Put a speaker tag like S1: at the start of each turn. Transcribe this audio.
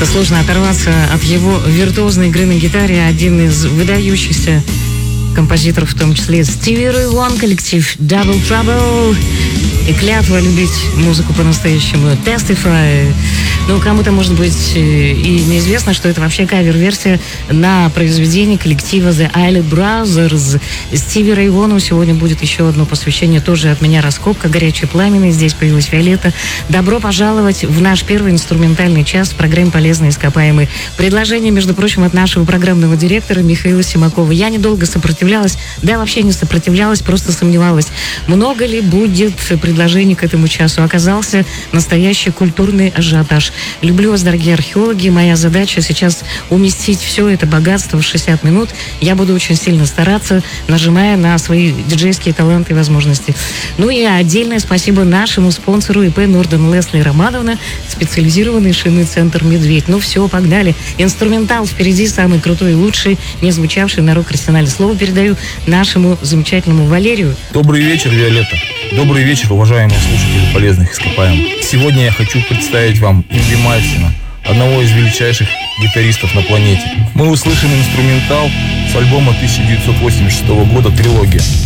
S1: Как-то сложно оторваться от его виртуозной игры на гитаре. Один из выдающихся композиторов, в том числе Стиви Рэй Вон, коллектив Double Trouble. И клятва любить музыку по-настоящему. Testify. Ну, кому-то, может быть, и неизвестно, что это вообще кавер-версия на произведение коллектива The Isley Brothers. Стиви Рэй Вону сегодня будет еще одно посвящение, тоже от меня раскопка, горячий пламенный. Здесь появилась Виолетта. Добро пожаловать в наш первый инструментальный час в программе «Полезные ископаемые». Предложение, между прочим, от нашего программного директора Михаила Симакова. Я недолго сопротивлялась, да, вообще не сопротивлялась, просто сомневалась, много ли будет предложений к этому часу. Оказался настоящий культурный ажиотаж. Люблю вас, дорогие археологи. Моя задача сейчас уместить все это богатство в 60 минут. Я буду очень сильно стараться, нажимая на свои диджейские таланты и возможности. Ну и отдельное спасибо нашему спонсору ИП Норден Лесли Романовна, специализированный шинный центр «Медведь». Ну все, погнали. Инструментал впереди, самый крутой и лучший, не звучавший на рок-арсенале. Слово передаю нашему замечательному Валерию.
S2: Добрый вечер, Виолетта. Добрый вечер, уважаемые слушатели полезных ископаемых. Сегодня я хочу представить вам Инги Мальцина, одного из величайших гитаристов на планете. Мы услышим инструментал с альбома 1986 года «Трилогия».